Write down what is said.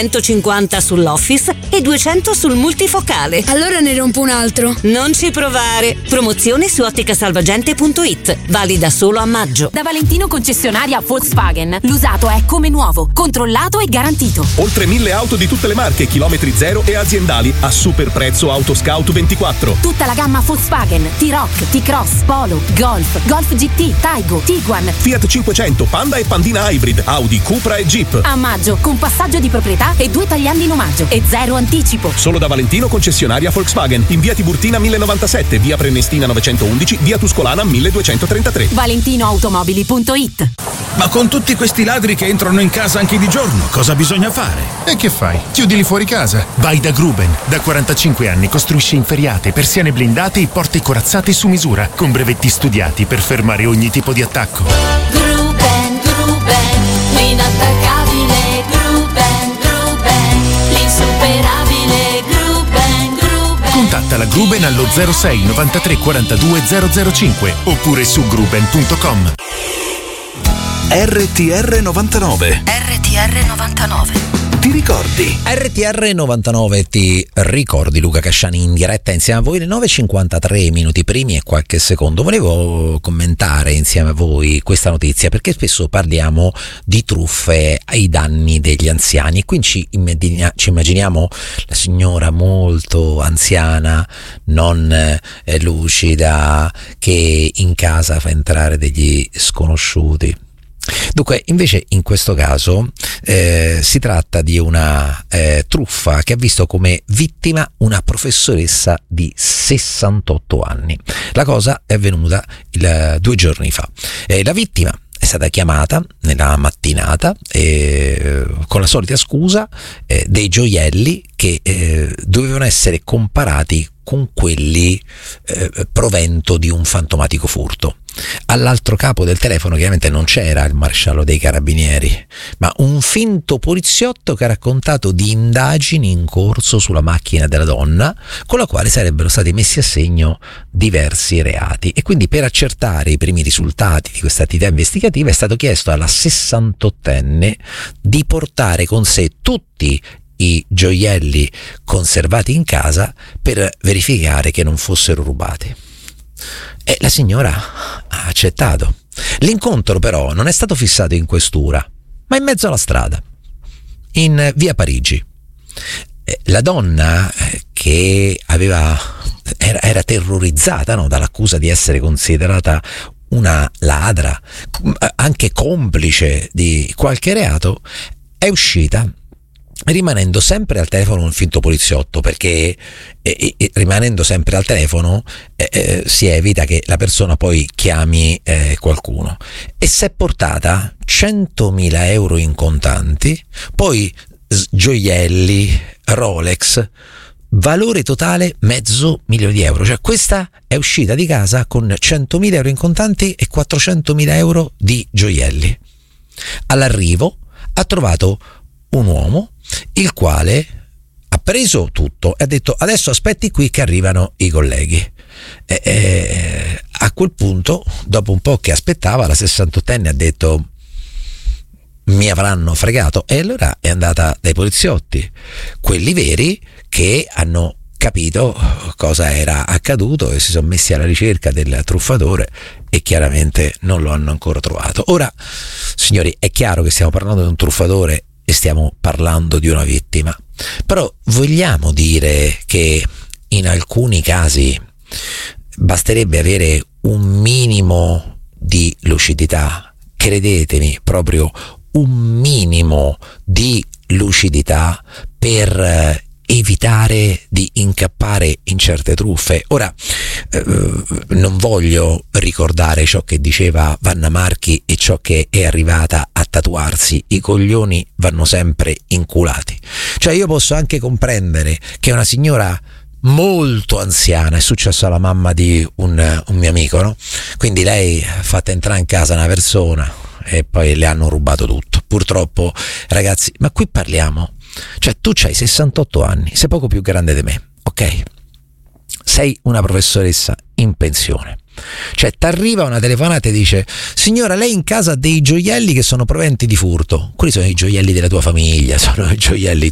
150 sull'Office e 200 sul multifocale. Allora ne rompo un altro. Non ci provare. Promozione su otticasalvagente.it. Valida solo a maggio. Da Valentino concessionaria Volkswagen. L'usato è come nuovo, controllato e garantito. Oltre 1000 auto di tutte le marche, chilometri zero e aziendali a super prezzo Autoscout 24. Tutta la gamma Volkswagen, T-Roc, T-Cross, Polo, Golf, Golf GT, Taigo, Tiguan, Fiat 500, Panda e Pandina Hybrid, Audi, Cupra e Jeep. a maggio con passaggio di proprietà e 2 tagliandi in omaggio e 0 anticipo. Solo da Valentino concessionaria Volkswagen, in via Tiburtina 1097, via Prenestina 911, via Tuscolana 1233. ValentinoAutomobili.it. Ma con tutti questi ladri che entrano in casa anche di giorno, cosa bisogna fare? E che fai? Chiudili fuori casa. Vai da Gruben. Da 45 anni costruisce inferriate, persiane blindate e porte corazzate su misura, con brevetti studiati per fermare ogni tipo di attacco. Gruben, l'inattaccabile Gruben, l'insuperabile Gruben. Contatta la Gruben allo 06 93 42 005 oppure su gruben.com. RTR 99. RTR 99. Ti ricordi? RTR 99 ti ricordi, Luca Casciani in diretta insieme a voi, le 9:53 minuti primi e qualche secondo. Volevo commentare insieme a voi questa notizia perché spesso parliamo di truffe ai danni degli anziani e quindi ci immaginiamo la signora molto anziana, non lucida, che in casa fa entrare degli sconosciuti. Dunque, invece in questo caso si tratta di una truffa che ha visto come vittima una professoressa di 68 anni. La cosa è avvenuta 2 giorni fa. La vittima è stata chiamata nella mattinata con la solita scusa dei gioielli che dovevano essere comparati con quelli provento di un fantomatico furto. All'altro capo del telefono chiaramente non c'era il maresciallo dei carabinieri, ma un finto poliziotto che ha raccontato di indagini in corso sulla macchina della donna, con la quale sarebbero stati messi a segno diversi reati. E quindi, per accertare i primi risultati di questa attività investigativa, è stato chiesto alla 68enne di portare con sé tutti i gioielli conservati in casa per verificare che non fossero rubati. E la signora ha accettato. L'incontro però non è stato fissato in questura, ma in mezzo alla strada, in via Parigi. La donna, che era terrorizzata, no, dall'accusa di essere considerata una ladra, anche complice di qualche reato, è uscita rimanendo sempre al telefono un finto poliziotto, perché rimanendo sempre al telefono si evita che la persona poi chiami qualcuno, e si è portata 100.000 euro in contanti, poi gioielli, Rolex, valore totale €500.000. Cioè, questa è uscita di casa con 100.000 euro in contanti e 400.000 euro di gioielli. All'arrivo ha trovato un uomo il quale ha preso tutto e ha detto: adesso aspetti qui che arrivano i colleghi. A quel punto, dopo un po' che aspettava, la 68enne ha detto: mi avranno fregato, e allora è andata dai poliziotti, quelli veri, che hanno capito cosa era accaduto e si sono messi alla ricerca del truffatore e chiaramente non lo hanno ancora trovato. Ora, signori, è chiaro che stiamo parlando di un truffatore e stiamo parlando di una vittima, però vogliamo dire che in alcuni casi basterebbe avere un minimo di lucidità, credetemi, proprio un minimo di lucidità per evitare di incappare in certe truffe. Ora, non voglio ricordare ciò che diceva Vanna Marchi e ciò che è arrivata a tatuarsi: i coglioni vanno sempre inculati. Cioè, io posso anche comprendere che una signora molto anziana, è successo alla mamma di un mio amico, no? Quindi lei ha fatto entrare in casa una persona e poi le hanno rubato tutto. Purtroppo, ragazzi, ma qui parliamo, cioè, tu c'hai 68 anni, sei poco più grande di me, ok? Sei una professoressa in pensione. Cioè, t'arriva una telefonata e dice: signora, lei in casa ha dei gioielli che sono proventi di furto. Quelli sono i gioielli della tua famiglia, sono i gioielli